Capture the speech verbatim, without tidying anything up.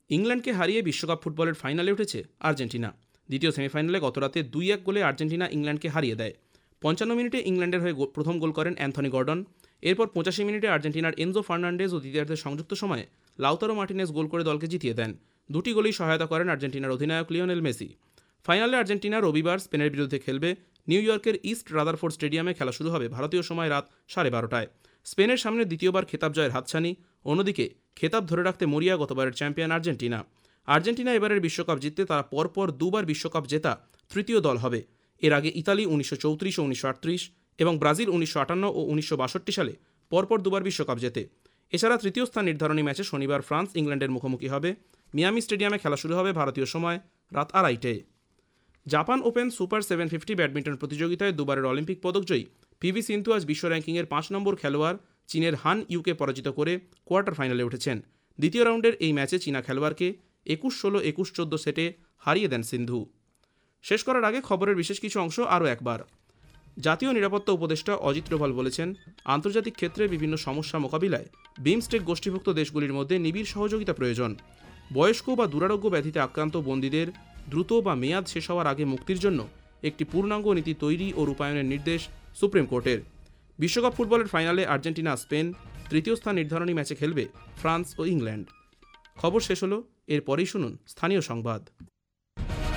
ইংল্যান্ডকে হারিয়ে বিশ্বকাপ ফুটবলের ফাইনালে উঠেছে আর্জেন্টিনা। দ্বিতীয় সেমিফাইনালে গতরাতে দুই এক গোলে আর্জেন্টিনা ইংল্যান্ডকে হারিয়ে দেয়। পঞ্চান্ন মিনিটে ইংল্যান্ডের হয়ে প্রথম গোল করেন অ্যান্থনি গর্ডন। এরপর পঁচাশি মিনিটে আর্জেন্টিনার এনজো ফার্নান্ডেজ ও দ্বিতীয়ার্ধের সংযুক্ত সময়ে লাউতারো মার্টিনেজ গোল করে দলকে জিতিয়ে দেন। দুটি গোলেই সহায়তা করেন আর্জেন্টিনার অধিনায়ক লিওনেল মেসি। ফাইনালে আর্জেন্টিনা রবিবার স্পেনের বিরুদ্ধে খেলবে। নিউ ইয়র্কের ইস্ট রাদারফোর্ড স্টেডিয়ামে খেলা শুরু হবে ভারতীয় সময় রাত সাড়ে বারোটায়। স্পেনের সামনে দ্বিতীয়বার খেতাব জয়ের হাতছানি। অন্যদিকে খেতাব ধরে রাখতে মরিয়া গতবারের চ্যাম্পিয়ন আর্জেন্টিনা। আর্জেন্টিনা এবারের বিশ্বকাপ জিততে তারা পরপর দুবার বিশ্বকাপ জেতা তৃতীয় দল হবে। এর আগে ইতালি উনিশশো চৌত্রিশ ও উনিশশো আটত্রিশ এবং ব্রাজিল উনিশশো আটান্ন ও উনিশশো বাষট্টি সালে পরপর দুবার বিশ্বকাপ জেতে। এছাড়া তৃতীয় স্থান নির্ধারণী ম্যাচে শনিবার ফ্রান্স ইংল্যান্ডের মুখোমুখি হবে। মিয়ামি স্টেডিয়ামে খেলা শুরু হবে ভারতীয় সময় রাত আড়াইটে। Japan open super seven fifty badminton প্রতিযোগিতায় দুবারের অলিম্পিক পদকজয়ী পিভি সিন্ধু আজ বিশ্ব র্যাঙ্কিংয়ের পাঁচ নম্বর খেলোয়াড় চীনের হান ইউকে পরাজিত করে কোয়ার্টার ফাইনালে উঠেছেন। দ্বিতীয় রাউন্ডের এই ম্যাচে চীনা খেলোয়াড়কে একুশ ষোলো একুশ চোদ্দ সেটে হারিয়ে দেন সিন্ধু। শেষ করার আগে খবরের বিশেষ কিছু অংশ আরও একবার। জাতীয় নিরাপত্তা উপদেষ্টা অজিত ডোভাল বলেছেন, আন্তর্জাতিক ক্ষেত্রে বিভিন্ন সমস্যা মোকাবিলায় বিমস্টেক গোষ্ঠীভুক্ত দেশগুলির মধ্যে নিবিড় সহযোগিতা প্রয়োজন। বয়স্ক বা দুরারোগ্য ব্যাধিতে আক্রান্ত বন্দীদের দ্রুত বা মেয়াদ শেষ হওয়ার আগে মুক্তির জন্য একটি পূর্ণাঙ্গ নীতি তৈরি ও রূপায়ণের নির্দেশ সুপ্রিম কোর্টের। বিশ্বকাপ ফুটবলের ফাইনালে আর্জেন্টিনা স্পেন, তৃতীয় স্থান নির্ধারণী ম্যাচে খেলবে ফ্রান্স ও ইংল্যান্ড। খবর শেষ হলো, এরপরেই শুনুন স্থানীয় সংবাদ।